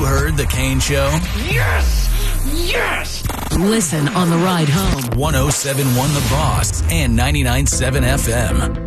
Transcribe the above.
heard The Kane Show? Yes! Yes! Listen on the ride home. 107.1 The Boss and 99.7 FM.